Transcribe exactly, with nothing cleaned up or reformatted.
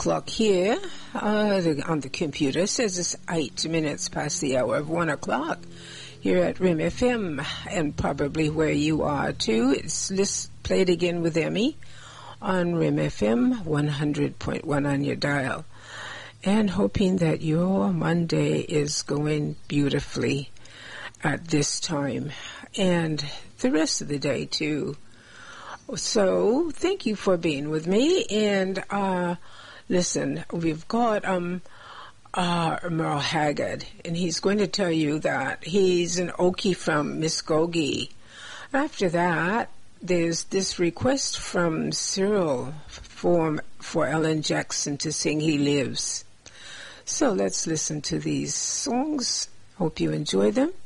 clock here uh, the, on the computer says it's eight minutes past the hour of one o'clock here at R I M F M, and probably where you are too. It's this played again with Emmy on R I M F M one hundred point one on your dial, and hoping that your Monday is going beautifully at this time and the rest of the day too. So thank you for being with me. And uh, listen, we've got um uh, Merle Haggard, and he's going to tell you that he's an Okie from Muskogee. After that, there's this request from Cyril for for Ellen Jackson to sing "He Lives." So let's listen to these songs. Hope you enjoy them.